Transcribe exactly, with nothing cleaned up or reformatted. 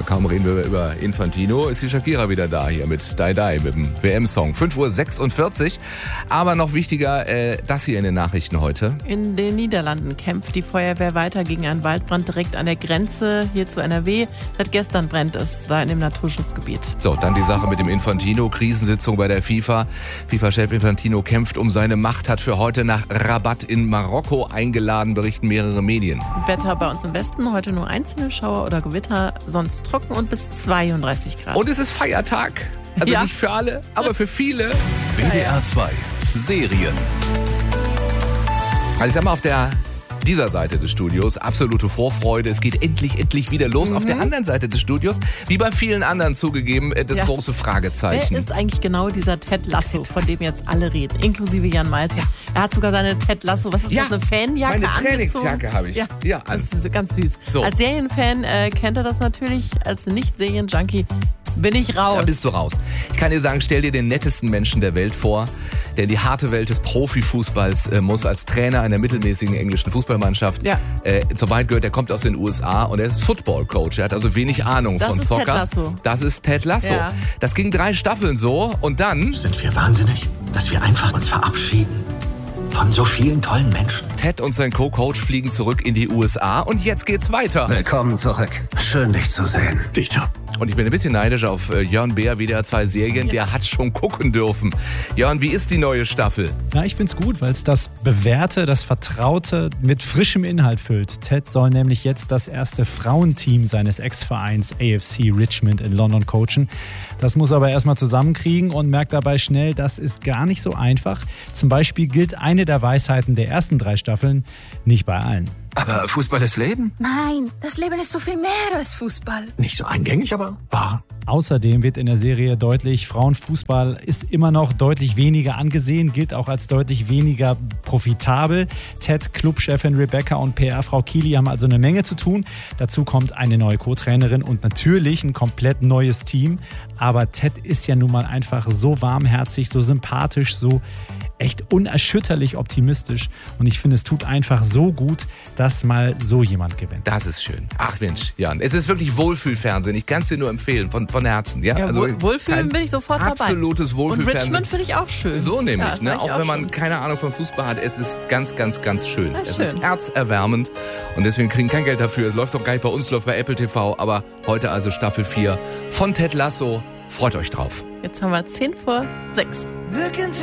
kaum reden wir über Infantino, ist die Shakira wieder da hier mit Die Die, mit dem W M-Song. fünf Uhr sechsundvierzig. Aber noch wichtiger, äh, das hier in den Nachrichten heute. In den Niederlanden kämpft die Feuerwehr weiter gegen einen Waldbrand direkt an der Grenze hier zu N R W. Seit gestern brennt es da in dem Naturschutzgebiet. So, dann die Sache mit dem Infantino. Krisensitzung bei der FIFA. FIFA-Chef Infantino kämpft um seine Macht, hat für heute nach Rabat in Marokko eingeladen, berichten mehrere Medien. Wetter bei uns im Westen, heute nur einzelne Schauer oder Gewitter, sonst trocken und bis zweiunddreißig Grad. Und es ist Feiertag. Also ja. nicht für alle, aber für viele. W D R zwei Serien. Also ich sag mal, auf der dieser Seite des Studios absolute Vorfreude. Es geht endlich, endlich wieder los. Mhm. Auf der anderen Seite des Studios, wie bei vielen anderen zugegeben, das ja. große Fragezeichen. Wer ist eigentlich genau dieser Ted Lasso, Ted von dem jetzt alle reden, inklusive Jan Malte? Ja. Er hat sogar seine Ted Lasso, was ist ja. das, eine Fanjacke Meine Trainingsjacke habe ich. Ja, ja das ist ganz süß. So. Als Serienfan äh, kennt er das natürlich, als Nicht-Serien-Junkie bin ich raus. Da bist du raus. Ich kann dir sagen, stell dir den nettesten Menschen der Welt vor, der in die harte Welt des Profifußballs äh, muss, als Trainer einer mittelmäßigen englischen Fußballmannschaft. Ja. Äh, zur Wahrheit gehört, er kommt aus den U S A und er ist Football-Coach. Er hat also wenig Ahnung das von ist Soccer. Ted Lasso. Das ist Ted Lasso. Ja. Das ging drei Staffeln so und dann... Sind wir wahnsinnig, dass wir einfach uns verabschieden von so vielen tollen Menschen? Ted und sein Co-Coach fliegen zurück in die U S A und jetzt geht's weiter. Willkommen zurück. Schön, dich zu sehen. Dieter. Und ich bin ein bisschen neidisch auf äh, Jörn Beer, W D R zwei Serien. Ja. Der hat schon gucken dürfen. Jörn, wie ist die neue Staffel? Na, ich find's gut, weil es das Bewährte, das Vertraute mit frischem Inhalt füllt. Ted soll nämlich jetzt das erste Frauenteam seines Ex-Vereins A F C Richmond in London coachen. Das muss er aber erstmal zusammenkriegen und merkt dabei schnell, das ist gar nicht so einfach. Zum Beispiel gilt eine der Weisheiten der ersten drei Staffeln nicht bei allen. Aber Fußball ist Leben? Nein, das Leben ist so viel mehr als Fußball. Nicht so eingängig, aber wahr. Außerdem wird in der Serie deutlich, Frauenfußball ist immer noch deutlich weniger angesehen, gilt auch als deutlich weniger profitabel. Ted, Clubchefin Rebecca und P R-Frau Keely haben also eine Menge zu tun. Dazu kommt eine neue Co-Trainerin und natürlich ein komplett neues Team. Aber Ted ist ja nun mal einfach so warmherzig, so sympathisch, so echt unerschütterlich optimistisch. Und ich finde, es tut einfach so gut, dass mal so jemand gewinnt. Das ist schön. Ach Mensch, Jan, es ist wirklich Wohlfühlfernsehen. Ich kann es dir nur empfehlen, von, von Herzen. Ja, ja, also Wohlfühlen bin ich sofort dabei. Absolutes Wohlfühlfernsehen. Und Richmond finde ich auch schön. So nämlich, ja, ne? auch, auch wenn man schon. keine Ahnung vom Fußball hat. Es ist ganz, ganz, ganz schön. Ja, es schön. ist herzerwärmend und deswegen kriegen kein Geld dafür. Es läuft doch gar nicht bei uns, läuft bei Apple T V. Aber heute also Staffel vier von Ted Lasso. Freut euch drauf. Jetzt haben wir zehn vor sechs.